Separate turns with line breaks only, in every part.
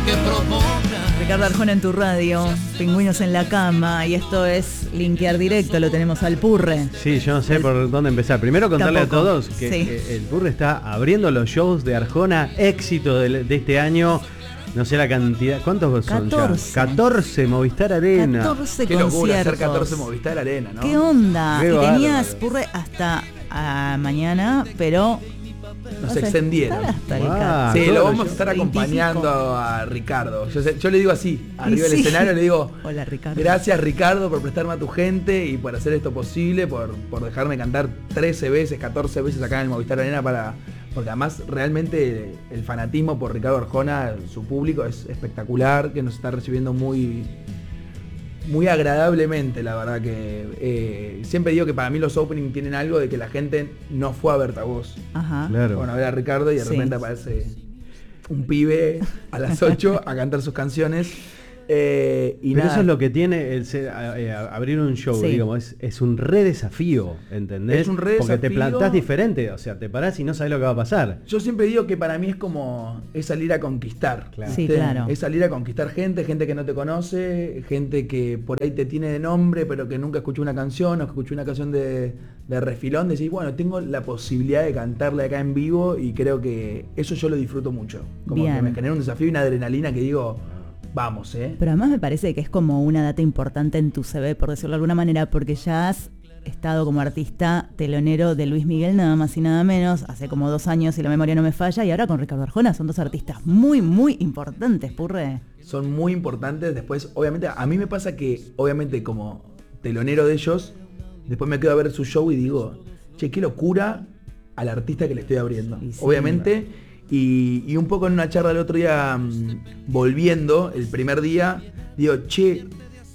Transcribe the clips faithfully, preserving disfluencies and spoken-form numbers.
que proponga.
Ricardo Arjona en tu radio, Pingüinos en la cama, y esto es linkear directo, lo tenemos al Purre.
Sí, yo no sé por dónde empezar. Primero contarle
Tampoco.
a todos que,
Sí.
que el Purre está abriendo los shows de Arjona, éxito de, de este año. No sé la cantidad, ¿cuántos son
catorce.
ya? catorce Movistar Arena.
catorce
Qué locura hacer
conciertos.
catorce Movistar Arena, ¿no?
¿Qué onda?
Qué
y
bárbaro.
tenías, Purre, hasta ah, mañana, pero
Nos
vas a
extendieron.
estar hasta el
Ah,
catorce.
Sí,
todo
lo
lo
vamos a
yo-
estar
veinticinco.
acompañando a Ricardo. Yo, sé- yo le digo así, arriba del
Sí.
escenario le digo,
Hola, Ricardo.
gracias Ricardo por prestarme a tu gente y por hacer esto posible, por, por dejarme cantar trece veces, catorce veces acá en el Movistar Arena para. Porque además realmente el fanatismo por Ricardo Arjona, su público es espectacular, que nos está recibiendo muy, muy agradablemente, la verdad que eh, siempre digo que para mí los openings tienen algo de que la gente no fue a verte a vos.
Ajá.
Claro.
Bueno, a ver a Ricardo y de
Sí.
repente aparece un pibe a las ocho a cantar sus canciones. Eh, y
Pero
nada,
eso es lo que tiene el ser- a- eh, a- abrir un show,
Sí.
digamos, es, es un re desafío, ¿entendés?
Es un re
Porque te
desafío.
plantás diferente, o sea, te parás y no sabés lo que va a pasar.
yo siempre digo que para mí es como es salir a conquistar.
Claro.
Sí,
¿viste?
claro.
Es salir a conquistar gente, gente que no te conoce, gente que por ahí te tiene de nombre, pero que nunca escuchó una canción o que escuchó una canción de, de refilón. Decís, bueno, tengo la posibilidad de cantarle acá en vivo y creo que eso yo lo disfruto mucho. Como
Bien.
que me genera un desafío y una adrenalina que digo, vamos, ¿eh?
Pero además me parece que es como una data importante en tu C V, por decirlo de alguna manera, porque ya has estado como artista telonero de Luis Miguel, nada más y nada menos, hace como dos años, si la memoria no me falla, y ahora con Ricardo Arjona son dos artistas muy, muy importantes, Purre.
Son muy importantes. Después, obviamente, a mí me pasa que, obviamente, como telonero de ellos, después me quedo a ver su show y digo, che, qué locura al artista que le estoy abriendo.
Y sí.
Obviamente, y, y un poco en una charla el otro día, mmm, volviendo, el primer día, digo, che,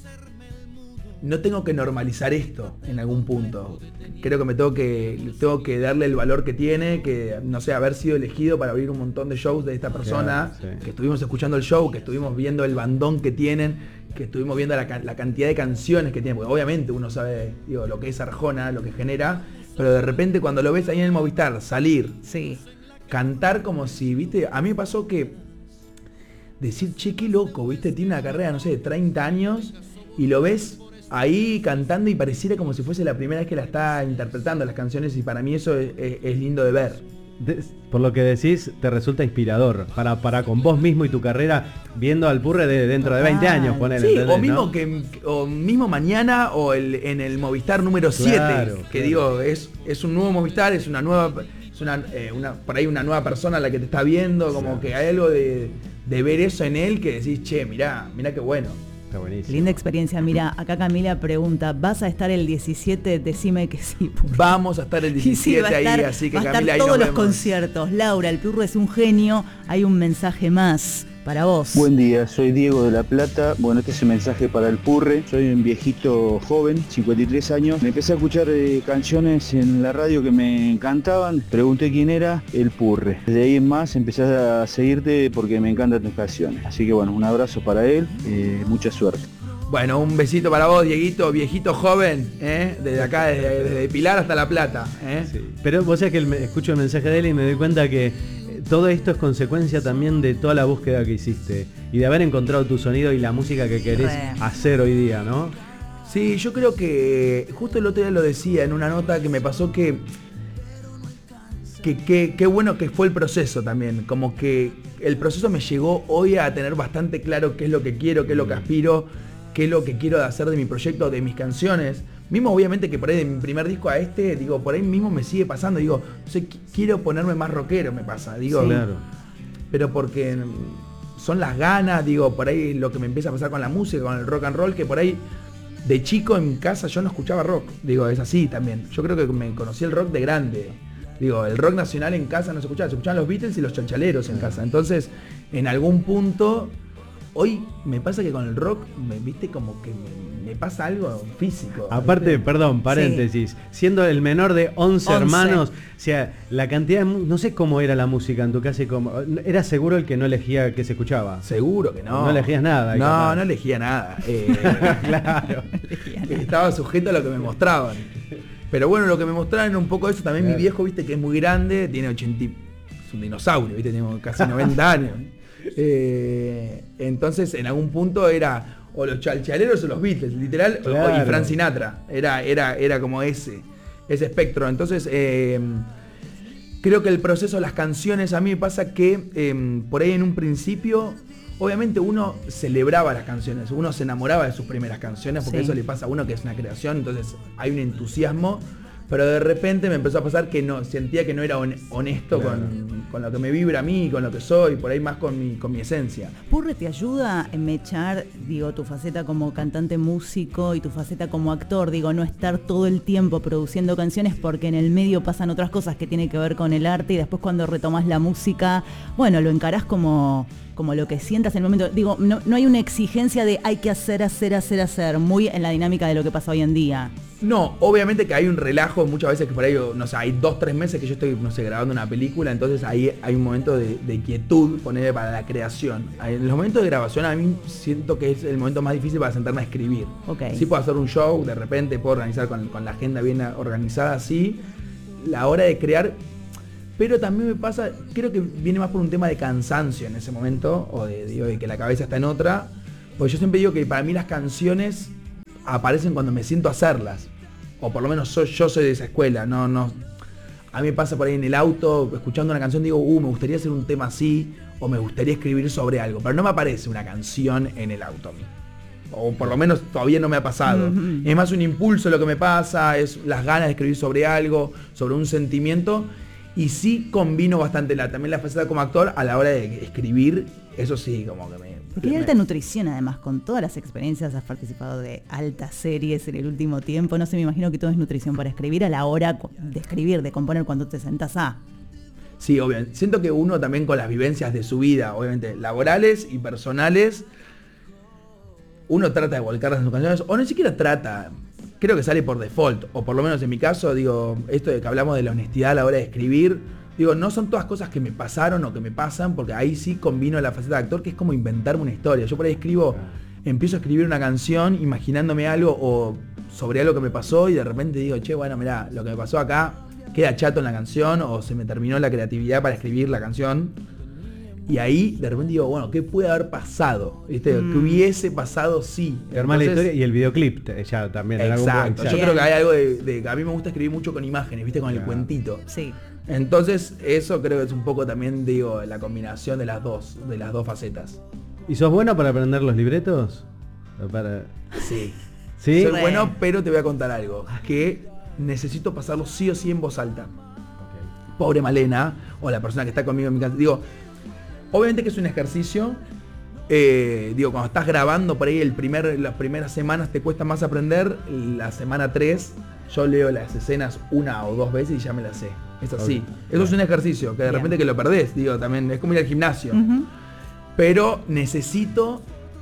no tengo que normalizar esto en algún punto. Creo que me tengo que, tengo que darle el valor que tiene, que, no sé, haber sido elegido para abrir un montón de shows de esta persona,
Claro, sí.
que estuvimos escuchando el show, que estuvimos viendo el bandón que tienen, que estuvimos viendo la, ca- la cantidad de canciones que tienen, porque obviamente uno sabe, digo, lo que es Arjona, lo que genera, pero de repente cuando lo ves ahí en el Movistar, salir,
Sí.
cantar como si, viste, a mí me pasó que decir, che, qué loco, viste, tiene una carrera, no sé, de treinta años, y lo ves ahí cantando y pareciera como si fuese la primera vez que la está interpretando las canciones, y para mí eso es, es- es lindo de ver.
De- por lo que decís, te resulta inspirador para, para con vos mismo y tu carrera, viendo al Purre de dentro de veinte
Total.
años, ponele,
Sí,
¿entendés,
o mismo
no?
que o mismo mañana o el, en el Movistar número siete,
Claro,
que
claro.
digo, es, es un nuevo Movistar, es una nueva, es una, eh, una- por ahí una nueva persona la que te está viendo, como
Claro.
que hay algo de, de ver eso en él que decís, che, mirá, mirá qué bueno.
Está buenísimo.
Linda experiencia. Mira, acá Camila pregunta, ¿vas a estar el diecisiete? Decime que sí, Purre.
Vamos a estar el
Y sí,
diecisiete
va a estar,
ahí, así que
va a estar
Camila, ahí
todos
nos
los
vemos.
conciertos. Laura, el Purre es un genio. Hay un mensaje más para vos.
Buen día, soy Diego de La Plata. Bueno, este es el mensaje para el Purre. Soy un viejito joven, cincuenta y tres años. Me empecé a escuchar eh, canciones en la radio que me encantaban. Pregunté quién era, el Purre. Desde ahí en más empecé a seguirte porque me encantan tus canciones. Así que bueno, un abrazo para él, eh, mucha suerte.
Bueno, un besito para vos, Dieguito, viejito joven, ¿eh? Desde acá, desde, desde Pilar hasta La Plata, ¿eh?
Sí. Pero vos sabés que el- me- escucho el mensaje de él y me doy cuenta que eh, todo esto es consecuencia también de toda la búsqueda que hiciste y de haber encontrado tu sonido y la música que querés
Re.
hacer hoy día, ¿no?
Sí, yo creo que justo el otro día lo decía en una nota que me pasó que que que- qué bueno que fue el proceso también, como que el proceso me llegó hoy a tener bastante claro qué es lo que quiero, qué es lo que aspiro, qué es lo que quiero hacer de mi proyecto, de mis canciones. Mismo obviamente que por ahí de mi primer disco a este, digo, por ahí mismo me sigue pasando, digo, no sé, qu- quiero ponerme más rockero, me pasa, digo,
Claro.
pero porque mm, son las ganas, digo, por ahí lo que me empieza a pasar con la música, con el rock and roll, que por ahí de chico en casa yo no escuchaba rock, digo, es así también. Yo creo que me conocí el rock de grande. Digo, el rock nacional en casa no se escuchaba, se escuchaban los Beatles y los chanchaleros en casa. Entonces, en algún punto, hoy me pasa que con el rock, me viste como que me, me pasa algo físico.
Aparte,
¿viste?
perdón, paréntesis, siendo el menor de once,
once.
hermanos, o sea, la cantidad de, mu- no sé cómo era la música en tu casa y cómo, era seguro el que no elegía qué se escuchaba.
Seguro que no.
No elegías nada,
No,
capaz.
no elegía nada. Eh,
Claro.
Estaba sujeto a lo que me mostraban. Pero bueno, lo que me mostraban era un poco eso. También
Claro.
mi viejo, viste, que es muy grande, tiene ochenta, y- es un dinosaurio, viste, tiene casi noventa años. Eh, entonces, en algún punto era o los chalchaleros o los Beatles, literal,
Claro.
o, y Frank Sinatra. Era, era, era como ese, ese espectro. Entonces, eh, creo que el proceso de las canciones, a mí me pasa que eh, por ahí en un principio, obviamente uno celebraba las canciones, uno se enamoraba de sus primeras canciones, porque
Sí.
eso le pasa a uno que es una creación, entonces hay un entusiasmo, pero de repente me empezó a pasar que no, sentía que no era hon- honesto
Claro.
con, con lo que me vibra a mí, con lo que soy, por ahí más con mi, con mi esencia.
Purre te ayuda en mechar, digo, tu faceta como cantante músico y tu faceta como actor, digo, no estar todo el tiempo produciendo canciones porque en el medio pasan otras cosas que tienen que ver con el arte y después cuando retomas la música, bueno, lo encarás como, como lo que sientas en el momento. Digo, no, no hay una exigencia de hay que hacer, hacer, hacer, hacer, muy en la dinámica de lo que pasa hoy en día.
No, obviamente que hay un relajo muchas veces que por ahí, no sé, hay dos, tres meses que yo estoy, no sé, grabando una película, entonces ahí hay un momento de, de quietud, poner para la creación. En los momentos de grabación a mí siento que es el momento más difícil para sentarme a escribir.
Ok.
Sí puedo hacer un show, de repente puedo organizar con, con la agenda bien organizada, sí. La hora de crear, pero también me pasa, creo que viene más por un tema de cansancio en ese momento, o de, digo, de que la cabeza está en otra, porque yo siempre digo que para mí las canciones aparecen cuando me siento a hacerlas, o por lo menos soy, yo soy de esa escuela, no, no, a mí me pasa por ahí en el auto, escuchando una canción, digo, uh, me gustaría hacer un tema así, o me gustaría escribir sobre algo, pero no me aparece una canción en el auto a mí, o por lo menos todavía no me ha pasado.
Mm-hmm.
Es más un impulso lo que me pasa, es las ganas de escribir sobre algo, sobre un sentimiento, y sí combino bastante la, también la faceta como actor a la hora de escribir, eso sí, como que me...
Porque hay
me-
alta nutrición además, con todas las experiencias, has participado de altas series en el último tiempo, no sé, me imagino que todo es nutrición para escribir a la hora de escribir, de componer cuando te sentás a...
Sí, obviamente. Siento que uno también con las vivencias de su vida, obviamente laborales y personales, uno trata de volcarlas en sus canciones, o ni siquiera trata, creo que sale por default, o por lo menos en mi caso, digo, esto de que hablamos de la honestidad a la hora de escribir, digo, no son todas cosas que me pasaron o que me pasan, porque ahí sí combino la faceta de actor, que es como inventarme una historia. Yo por ahí escribo, empiezo a escribir una canción imaginándome algo o sobre algo que me pasó y de repente digo, che, bueno, mirá, lo que me pasó acá queda chato en la canción o se me terminó la creatividad para escribir la canción. Y ahí de repente digo, bueno, ¿qué puede haber pasado? ¿Viste?
Mm.
¿Qué hubiese pasado sí?
Te armás la
Entonces,
historia y el videoclip te- ya también. en algún
exacto.
punto.
Yo creo que hay algo de, de que a mí me gusta escribir mucho con imágenes, ¿viste? Con el
Claro.
cuentito.
Sí.
Entonces, eso creo que es un poco también, digo, la combinación de las dos, de las dos facetas.
¿Y sos bueno para aprender los libretos? ¿O para...
Sí.
¿Sí?
Soy
Re.
bueno, pero te voy a contar algo. Que necesito pasarlo sí o sí en voz alta.
Ok.
Pobre Malena, o la persona que está conmigo en mi casa. Digo, obviamente que es un ejercicio. Eh, digo, cuando estás grabando por ahí el primer, las primeras semanas te cuesta más aprender. La semana tres yo leo las escenas una o dos veces y ya me las sé. Es así.
Ok.
Eso es un ejercicio, que de
Bien.
repente que lo perdés, digo, también es como ir al gimnasio.
Ujú.
Pero necesito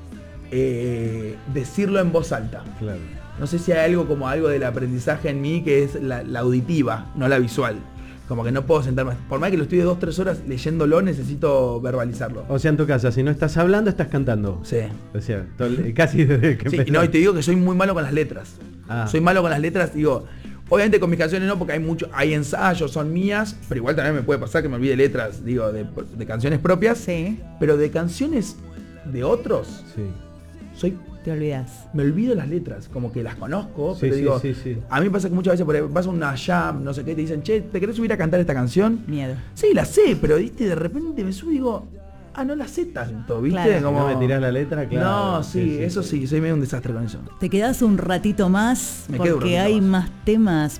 eh, decirlo en voz alta.
Claro.
No sé si hay algo como algo del aprendizaje en mí que es la, la auditiva, no la visual. Como que no puedo sentarme. Por más que lo estudie dos, tres horas leyéndolo, necesito verbalizarlo.
O sea, en tu casa, si no estás hablando, estás cantando.
Sí.
O sea, todo el- casi desde que
Sí, y
empezó.
no, y te digo que soy muy malo con las letras.
Ah.
Soy malo con las letras, digo, obviamente con mis canciones no, porque hay mucho, hay ensayos, son mías, pero igual también me puede pasar que me olvide letras, digo, de, de canciones propias.
Sí,
Pero de canciones de otros,
Sí.
soy
te olvidas.
me olvido las letras, como que las conozco,
Sí,
pero
sí,
digo,
sí, sí.
a mí me pasa que muchas veces por ahí vas a una jam, no sé qué, te dicen, che, ¿te querés subir a cantar esta canción?
Miedo.
Sí, la sé, pero viste, de repente me subo y digo, ah, no la sé tanto, ¿viste?
Claro.
Si no me tirás la letra, claro.
No, sí, eso sí, soy medio un desastre con eso.
Te quedás un ratito más
Me quedo un
porque
ratito
hay
más.
más temas